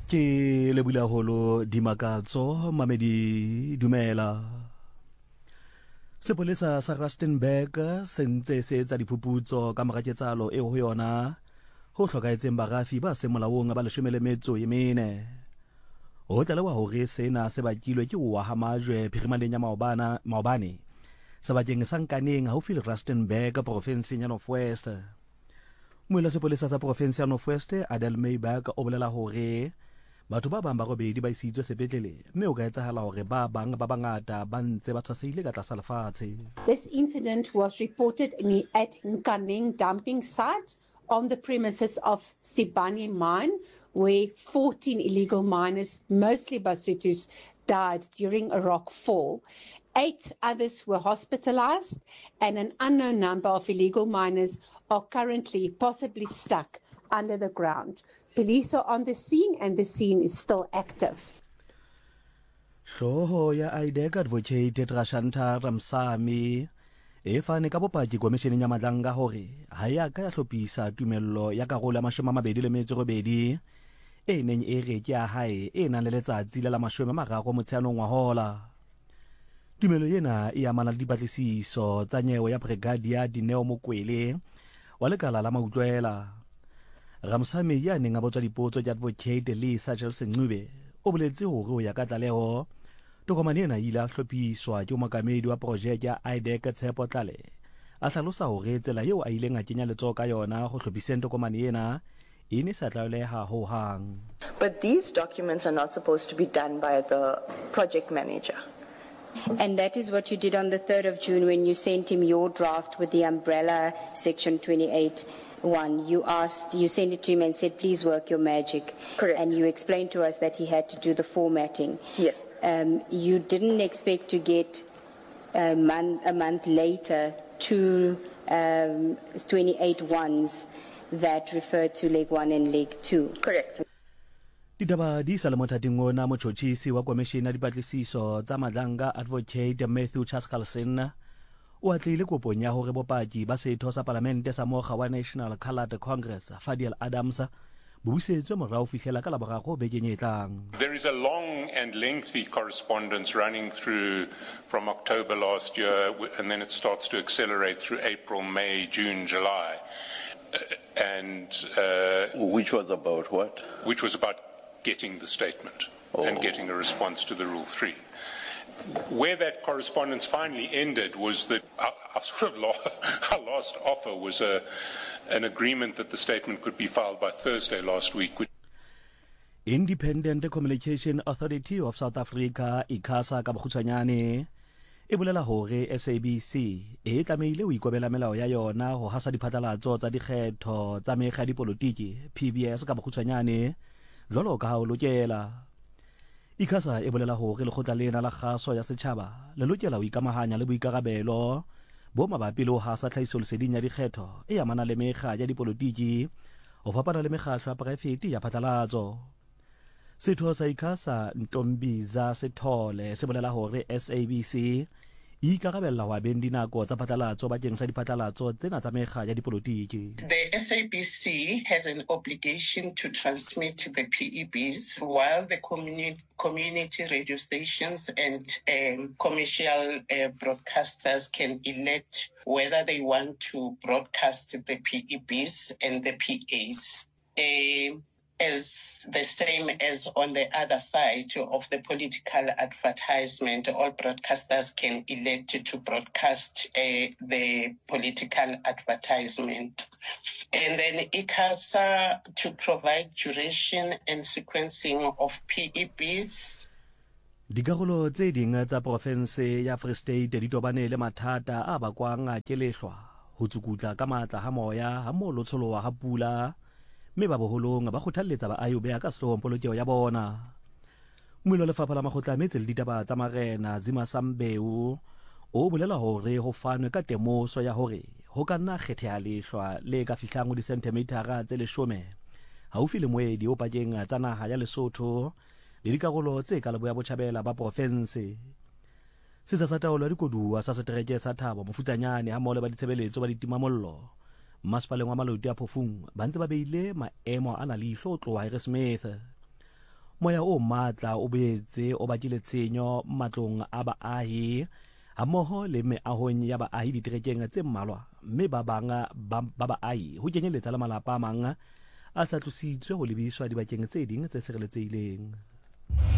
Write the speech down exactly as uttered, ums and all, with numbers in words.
Ke lebula holo di makatso mamedi dumela. Sepolesa sa Rustenburg se ntse se etsa diphuputso ka moraketsalo eo ho yona ho hlokaetseng barafi ba se molaong ba leshome le metso e mene. Ho tlalewa hore sena se bakilwe ke wa ha majwe phirimaneng ya maobana maobane sebakeng sa Nkaneng haufi le Rustenburg provinseng ya North West. Moela sepolesa sa province ya North West Adel Mayberg o bolela hore batho ba bang ba robedi ba isitswe sepetlele mme o ka etsahala hore ba bang ba bangata ba ntse ba tshwaseile ka tlasa lefatshe. This incident was reported in, at Nkaneng dumping site on the premises of Sibanye mine, where fourteen illegal miners, mostly Basutus, died during a rock fall. Eight others were hospitalized, and an unknown number of illegal miners are currently possibly stuck under the ground. Police are on the scene, and the scene is still active. Hloho ya I D E C advocate Trashanta Ramsami e fane ka bopaki komisheneng ya Madlanga hore ha ya ka ya hlopisa tumello ya karolo ya mashome a mabedi le metso robedi e neng e re ke ya hae e nang le letsatsi le la mashome a mararo Motsheanong wa hola. Tumelo yena e amana le dipatlisiso tsa nyewe ya Brigadier Dineo Mokwele wa lekala la Mautlwela. Ramsami ya neng a botswa dipotso ke advocate Lisa Gelson Ncube o boletse hore ho ya ka tlaleho tokomane ena ile a hlophiswa ke mokamedi wa projeke ya I D E C Tshepo Tlale a hlalosa hore tsela eo a ileng a kenya letsoho ka yona ho hlophiseng tokomane ena e ne sa tlaleha ho hang. But these documents are not supposed to be done by the project manager. And that is what you did on the third of June when you sent him your draft with the umbrella section twenty-eight one. You asked, you sent it to him and said, please work your magic. Correct. And you explained to us that he had to do the formatting. Yes. Um, you didn't expect to get a month, a month later two um, twenty-eight ones that referred to leg one and leg two. Correct. Ditaba di sa le mothating ona motjhotjhisi wa komishene ya dipatlisiso tsa Madlanga advocate Matthew Chaskalson o atlile kopong ya hore bopaki ba setho sa parlamente sa mokga wa National Coloured Congress Fadiel Adams busetswe morao fihlela ka laboraro bekeng e tlang. There is a long and lengthy correspondence running through from October last year, and then it starts to accelerate through April, May, June, July. Uh, and uh, which was about what? Which was about getting the statement oh. and getting a response to the Rule three. Where that correspondence finally ended was that our, our sort of law, our last offer was a, an agreement that the statement could be filed by Thursday last week. Independent Communication Authority of South Africa, ICASA ka bokgutshwanyane, e bolela hore S A B C e tlameile ho ikobela melao ya yona ho hasa diphatlalatso tsa dikgetho tsa mekga dipolotiki P B S ka bokgutshwanyane jwalo ka ha o lokela. ICASA e bolela hore lekgotla lena la kgaso ya setjhaba le lokela ho ikamahanya le boikarabelo bo mabapi le ho hasa tlhahisoleseding ya dikgetho e amana le mekga ya dipolotiki ho fapana le mekgatlo ya poraefete ya phatlalatso. Setho sa ICASA Ntombiza Sethole se bolela hore S A B C e ikarabella ho abeng dinako tsa phatlalatso bakeng sa diphatlalatso tsena tsa mekga ya dipolotiki. The S A B C has an obligation to transmit the P E Bs while the community community radio stations and um, commercial uh, broadcasters can elect whether they want to broadcast the P E Bs and the P As. Uh, As the same as on the other side of the political advertisement, all broadcasters can elect to broadcast uh, the political advertisement. And then ICASA to provide duration and sequencing of P E Bs. Dikarolo tse ding tsa province ya Free State di tobane le mathata a bakwang a keleshwa ho tsukutla ka matla ha moya ha mo lotsholowa ha pula. Me ba boholong ba kgothalletsa ba ayo be ka sehloohong polokeho ya bona. Moelo lefapha la makgotla a metse le ditaba tsa marena Zima Sambeu o bolela hore ho fanwe ka temoso ya hore ho ka nna kgetheha lehlwa le ka fihlang ho disentimetara tse leshome haufi le moedi o pakeng tsa naha ya Lesotho le dikarolo tse ka leboya botjhabela ba province. Setsa sa taolo ya dikoduwa sa setereke sa Thabo Mofutsanyane ha mole ba ditshebeletso ba ditimamollo Masepaleng wa Maloti a Phofung ba ntse ba beile maemo a na leihlo tloha Harry Smith. moya o matla o boetse o bakile tshenyo matlong a baahi hammoho le meahong ya baahi diterekeng tse mmalwa mme ba banga ba baahi ho kenyeletsa le malapa a mang a sa tlositswe ho lebiswa dibakeng tse ding tse sireletsehileng.